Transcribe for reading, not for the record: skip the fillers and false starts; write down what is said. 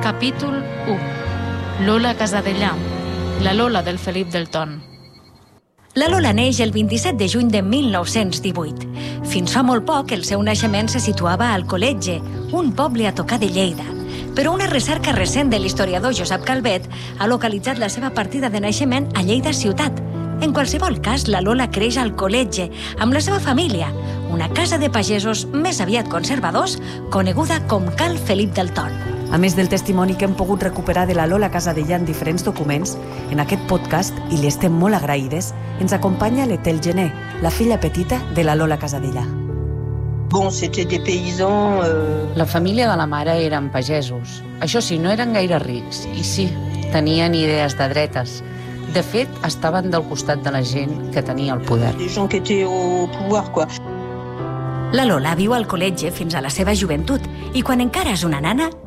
Capítol 1. Lola Casadellà, la Lola del Felip del Ton. La Lola neix el 27 de juny de 1918. Fins fa molt poc, el seu naixement se situava al Colletge, un poble a tocar de Lleida. Però una recerca recent de l'historiador Josep Calvet ha localitzat la seva partida de naixement a Lleida ciutat. En qualsevol cas, la Lola creix al Colletge, amb la seva família, una casa de pagesos més aviat conservadors, coneguda com Cal Felip del Ton. A més del testimoni que hem pogut recuperar de la Lola Casadellà en diferents documents, en aquest podcast, i li estem molt agraïdes, ens acompanya l'Etel Gené, la filla petita de la Lola Casadellà. Bon, c'était des paysans... La família de la mare eren pagesos. Això sí, no eren gaire rics. I sí, tenien idees de dretes. De fet, estaven del costat de la gent que tenia el poder. Des gens qui étaient au pouvoir, quoi. La Lola viu al Colletge fins a la seva joventut i quan encara és una nana